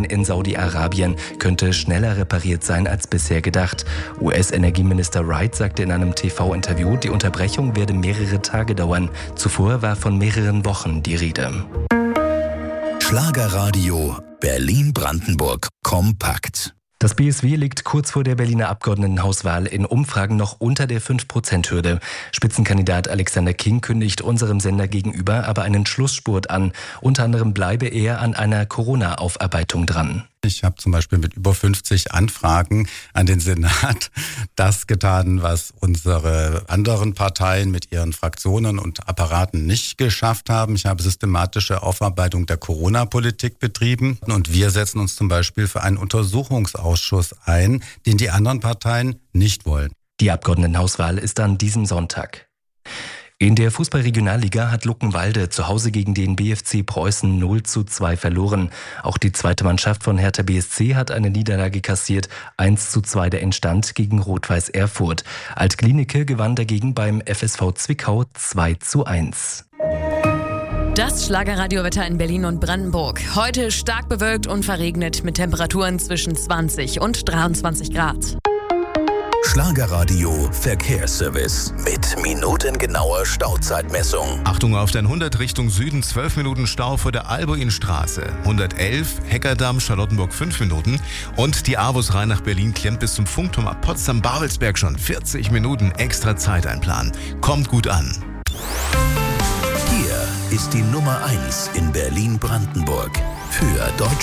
in Saudi-Arabien könnte schneller repariert sein als bisher gedacht. US-Energieminister Wright sagte in einem TV-Interview, die Unterbrechung werde mehrere Tage dauern. Zuvor war von mehreren Wochen die Rede. Schlagerradio Berlin-Brandenburg kompakt. Das BSW liegt kurz vor der Berliner Abgeordnetenhauswahl in Umfragen noch unter der 5%-Hürde. Spitzenkandidat Alexander King kündigt unserem Sender gegenüber aber einen Schlussspurt an. Unter anderem bleibe er an einer Corona-Aufarbeitung dran. Ich habe zum Beispiel mit über 50 Anfragen an den Senat das getan, was unsere anderen Parteien mit ihren Fraktionen und Apparaten nicht geschafft haben. Ich habe systematische Aufarbeitung der Corona-Politik betrieben und wir setzen uns zum Beispiel für einen Untersuchungsausschuss ein, den die anderen Parteien nicht wollen. Die Abgeordnetenhauswahl ist an diesem Sonntag. In der Fußball-Regionalliga hat Luckenwalde zu Hause gegen den BFC Preußen 0:2 verloren. Auch die zweite Mannschaft von Hertha BSC hat eine Niederlage kassiert. 1:2 der Endstand gegen Rot-Weiß Erfurt. Alt-Glienicke gewann dagegen beim FSV Zwickau 2:1. Das Schlagerradiowetter in Berlin und Brandenburg. Heute stark bewölkt und verregnet mit Temperaturen zwischen 20 und 23 Grad. Schlagerradio Verkehrsservice mit minutengenauer Stauzeitmessung. Achtung auf der 100 Richtung Süden, 12 Minuten Stau vor der Albuinstraße. 111 Heckerdamm, Charlottenburg 5 Minuten. Und die Avus Rhein nach Berlin klemmt bis zum Funkturm ab Potsdam-Babelsberg schon 40 Minuten extra Zeit einplanen. Kommt gut an. Hier ist die Nummer 1 in Berlin-Brandenburg für Deutschland.